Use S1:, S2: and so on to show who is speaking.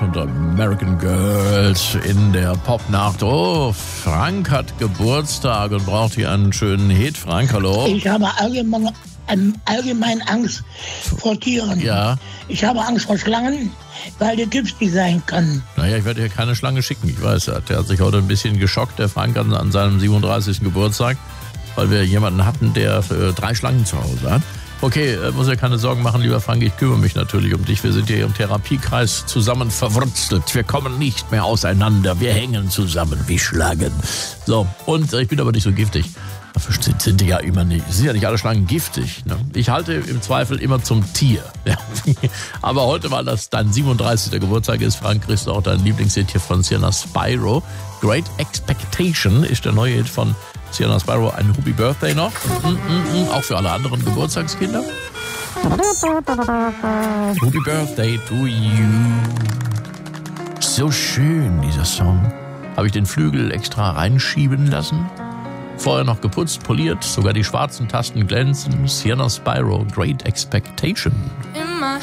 S1: und American Girls in der Popnacht. Oh, Frank hat Geburtstag und braucht hier einen schönen Hit. Frank, hallo.
S2: Ich habe allgemein Angst vor Tieren.
S1: Ja.
S2: Ich habe Angst vor Schlangen, weil die giftig sein können.
S1: Naja, ich werde hier keine Schlange schicken. Ich weiß, der hat sich heute ein bisschen geschockt, der Frank, an seinem 37. Geburtstag, weil wir jemanden hatten, der 3 Schlangen zu Hause hat. Okay, muss ja keine Sorgen machen, lieber Frank, ich kümmere mich natürlich um dich. Wir sind hier im Therapiekreis zusammen verwurzelt. Wir kommen nicht mehr auseinander. Wir hängen zusammen wie Schlangen. So, und ich bin aber nicht so giftig. Dafür sind die ja immer nicht. Sind ja nicht alle Schlangen giftig. Ne? Ich halte im Zweifel immer zum Tier. Ja. Aber heute, weil das dein 37. Geburtstag ist, Frank, kriegst du auch dein Lieblingshit hier von Sienna Spyro. Great Expectation ist der neue Hit von Sienna Spyro. Ein Happy Birthday noch. Auch für alle anderen Geburtstagskinder. Happy Birthday to you. So schön, dieser Song. Habe ich den Flügel extra reinschieben lassen. Vorher noch geputzt, poliert, sogar die schwarzen Tasten glänzen. Sienna Spyro, Great Expectation.